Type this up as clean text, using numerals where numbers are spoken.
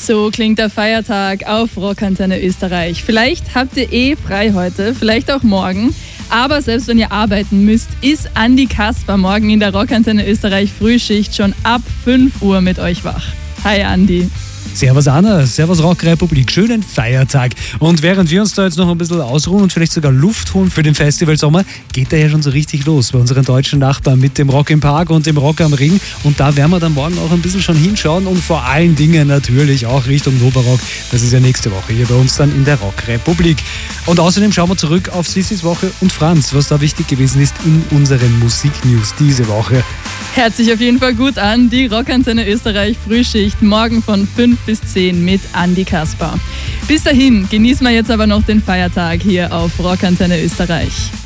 So klingt der Feiertag auf Rockantenne Österreich. Vielleicht habt ihr frei heute, vielleicht auch morgen. Aber selbst wenn ihr arbeiten müsst, ist Andi Kasper morgen in der Rockantenne Österreich Frühschicht schon ab 5 Uhr mit euch wach. Hi Andi. Servus Anna, servus Rockrepublik, schönen Feiertag. Und während wir uns da jetzt noch ein bisschen ausruhen und vielleicht sogar Luft holen für den Festivalsommer, geht der ja schon so richtig los bei unseren deutschen Nachbarn mit dem Rock im Park und dem Rock am Ring. Und da werden wir dann morgen auch ein bisschen schon hinschauen und vor allen Dingen natürlich auch Richtung Novarock. Das ist ja nächste Woche hier bei uns dann in der Rockrepublik. Und außerdem schauen wir zurück auf Sissis Woche und Franz, was da wichtig gewesen ist in unseren Musiknews diese Woche. Hört sich auf jeden Fall gut an, die Rockantenne Österreich Frühschicht morgen von 5 bis 10 mit Andi Kasper. Bis dahin genießen wir jetzt aber noch den Feiertag hier auf Rockantenne Österreich.